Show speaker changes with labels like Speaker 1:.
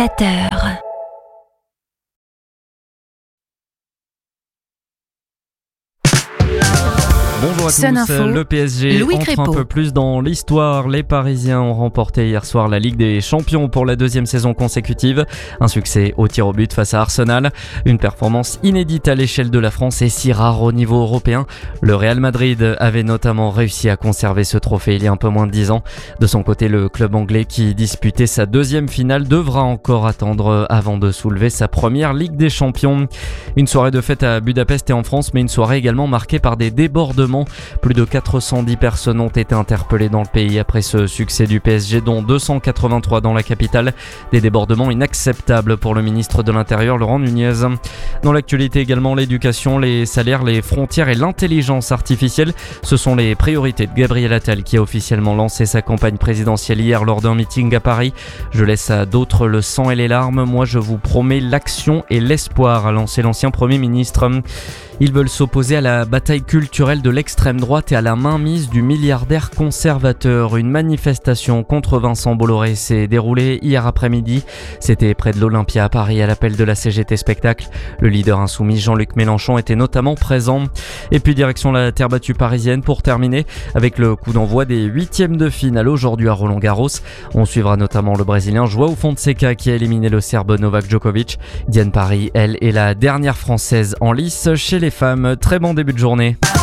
Speaker 1: 7h.
Speaker 2: Bonjour à
Speaker 1: Sun
Speaker 2: tous,
Speaker 1: Info,
Speaker 2: le PSG
Speaker 1: Louis
Speaker 2: entre
Speaker 1: Crépeau.
Speaker 2: un peu plus dans l'histoire. Les Parisiens ont remporté hier soir la Ligue des Champions pour la deuxième saison consécutive. Un succès au tir au but face à Arsenal. Une performance inédite à l'échelle de la France et si rare au niveau européen. Le Real Madrid avait notamment réussi à conserver ce trophée il y a un peu moins de 10 ans. De son côté, le club anglais qui disputait sa deuxième finale devra encore attendre avant de soulever sa première Ligue des Champions. Une soirée de fête à Budapest et en France, mais une soirée également marquée par des débordements. Plus de 410 personnes ont été interpellées dans le pays après ce succès du PSG, dont 283 dans la capitale. Des débordements inacceptables pour le ministre de l'Intérieur, Laurent Nunez. Dans l'actualité également, l'éducation, les salaires, les frontières et l'intelligence artificielle. Ce sont les priorités de Gabriel Attal qui a officiellement lancé sa campagne présidentielle hier lors d'un meeting à Paris. Je laisse à d'autres le sang et les larmes. Moi, je vous promets l'action et l'espoir, a lancé l'ancien Premier ministre. Ils veulent s'opposer à la bataille culturelle de l'extrême droite et à la mainmise du milliardaire conservateur. Une manifestation contre Vincent Bolloré s'est déroulée hier après-midi. C'était près de l'Olympia à Paris à l'appel de la CGT Spectacle. Le leader insoumis Jean-Luc Mélenchon était notamment présent. Et puis direction la terre battue parisienne pour terminer avec le coup d'envoi des huitièmes de finale aujourd'hui à Roland-Garros. On suivra notamment le Brésilien João Fonseca qui a éliminé le Serbe Novak Djokovic. Diane Parry, elle, est la dernière Française en lice chez les femmes. Très bon début de journée.